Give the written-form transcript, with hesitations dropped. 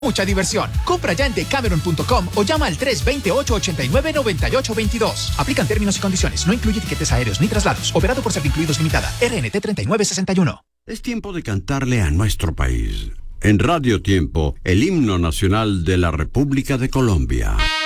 mucha diversión. Compra ya en decameron.com o llama al 328-89-9822. Aplican términos y condiciones. No incluye tiquetes aéreos ni traslados. Operado por Servincluidos Limitada. RNT 3961. Es tiempo de cantarle a nuestro país. En Radio Tiempo, el himno nacional de la República de Colombia.